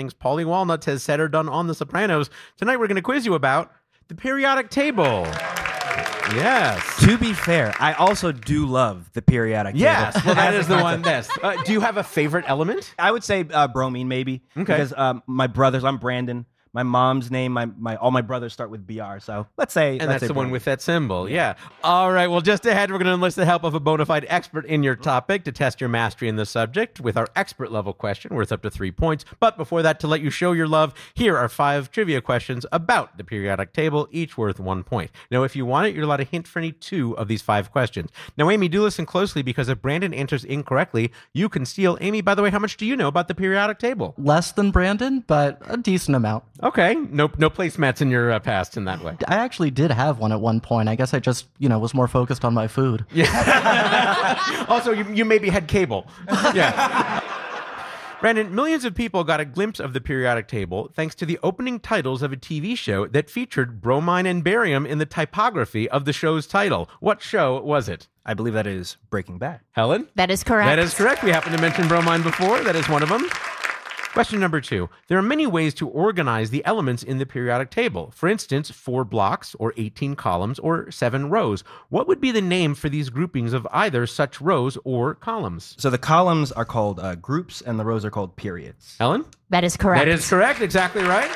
things Paulie Walnuts has said or done on The Sopranos. Tonight we're going to quiz you about the periodic table. Yes. To be fair, I also do love the periodic table. Yes, well, that is the one. Yes. Do you have a favorite element? I would say bromine, maybe. Okay. Because my brothers, I'm Brandon. My mom's name, all my brothers start with BR, so let's say... And that's the one with that symbol, yeah. All right, well, just ahead, we're going to enlist the help of a bona fide expert in your topic to test your mastery in the subject with our expert level question worth up to 3 points. But before that, to let you show your love, here are 5 trivia questions about the periodic table, each worth 1 point. Now, if you want it, you're allowed a hint for any 2 of these 5 questions. Now, Amy, do listen closely, because if Brandon answers incorrectly, you can steal. Amy, by the way, how much do you know about the periodic table? Less than Brandon, but a decent amount. Okay, no placemats in your past in that way. I actually did have one at one point. I guess I just, was more focused on my food. Yeah. Also, you maybe had cable. Yeah. Brandon, millions of people got a glimpse of the periodic table thanks to the opening titles of a TV show that featured bromine and barium in the typography of the show's title. What show was it? I believe that is Breaking Bad. Helen? That is correct. That is correct. We happened to mention bromine before. That is one of them. Question number 2. There are many ways to organize the elements in the periodic table. For instance, 4 blocks, or 18 columns, or 7 rows. What would be the name for these groupings of either such rows or columns? So the columns are called groups, and the rows are called periods. Helen? That is correct. That is correct. Exactly right.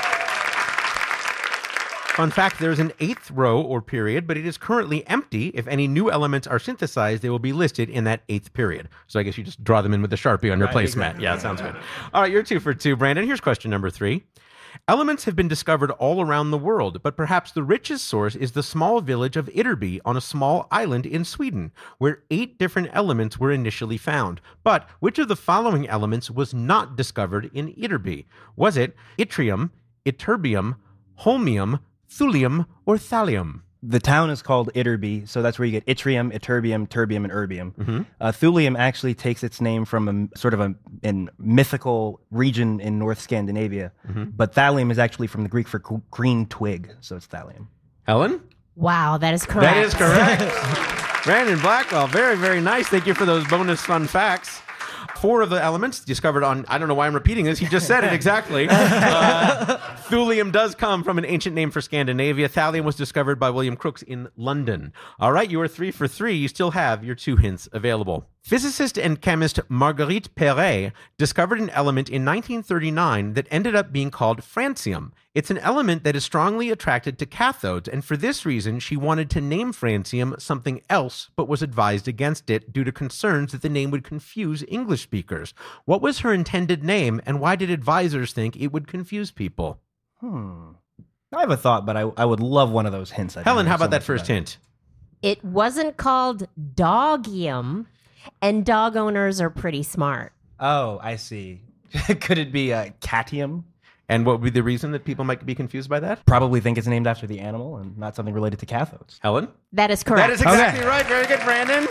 Fun fact, there's an 8th row or period, but it is currently empty. If any new elements are synthesized, they will be listed in that 8th period. So I guess you just draw them in with a Sharpie on your placemat. Exactly. Yeah, sounds good. All right, you're 2 for 2, Brandon. Here's question number 3. Elements have been discovered all around the world, but perhaps the richest source is the small village of Ytterby on a small island in Sweden, where 8 different elements were initially found. But which of the following elements was not discovered in Ytterby? Was it yttrium, ytterbium, holmium, thulium, or thallium? The town is called Ytterby, so that's where you get yttrium, ytterbium, terbium, and erbium. Mm-hmm. Thulium actually takes its name from a mythical region in North Scandinavia, but thallium is actually from the Greek for green twig, so it's thallium. Helen? Wow, that is correct. That is correct. Brandon Blackwell, very, very nice. Thank you for those bonus fun facts. 4 of the elements discovered on, I don't know why I'm repeating this, he just said it exactly. Thulium does come from an ancient name for Scandinavia. Thallium was discovered by William Crookes in London. All right, you are 3 for 3. You still have your 2 hints available. Physicist and chemist Marguerite Perret discovered an element in 1939 that ended up being called francium. It's an element that is strongly attracted to cathodes, and for this reason, she wanted to name francium something else, but was advised against it due to concerns that the name would confuse English speakers. What was her intended name, and why did advisors think it would confuse people? I have a thought, but I would love one of those hints. Helen, how about that first hint? It wasn't called dogium, and dog owners are pretty smart. Oh, I see. Could it be catium? And what would be the reason that people might be confused by that? Probably think it's named after the animal and not something related to cathodes. Helen? That is correct. That is exactly right. Very good, Brandon.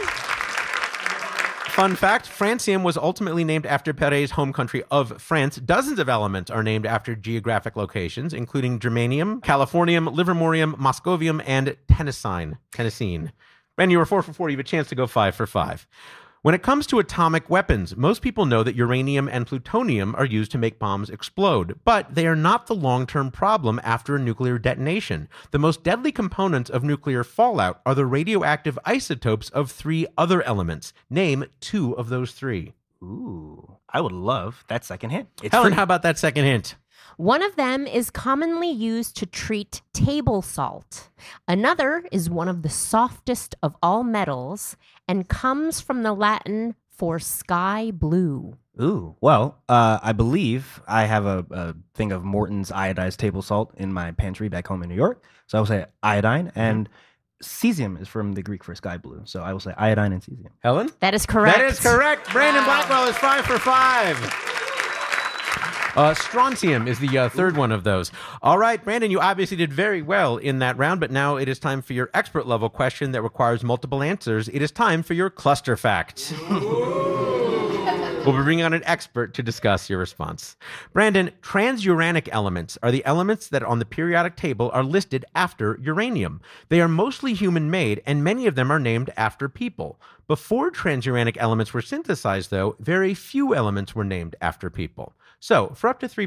Fun fact, francium was ultimately named after Perret's home country of France. Dozens of elements are named after geographic locations, including germanium, californium, livermorium, moscovium, and tennessine. Brandon, you were 4 for 4. You have a chance to go 5 for 5. When it comes to atomic weapons, most people know that uranium and plutonium are used to make bombs explode, but they are not the long-term problem after a nuclear detonation. The most deadly components of nuclear fallout are the radioactive isotopes of 3 other elements. Name 2 of those 3. Ooh, I would love that second hint. Helen, how about that second hint? One of them is commonly used to treat table salt. Another is one of the softest of all metals and comes from the Latin for sky blue. Ooh, well, I believe I have a thing of Morton's iodized table salt in my pantry back home in New York. So I will say iodine, and cesium is from the Greek for sky blue. So I will say iodine and cesium. Helen? That is correct. That is correct. Brandon Blackwell is 5 for 5. Strontium is the third one of those. All right, Brandon, you obviously did very well in that round, but now it is time for your expert level question that requires multiple answers. It is time for your cluster fact. We'll be bringing on an expert to discuss your response. Brandon, transuranic elements are the elements that on the periodic table are listed after uranium. They are mostly human-made, and many of them are named after people. Before transuranic elements were synthesized, though, very few elements were named after people. So, for up to 3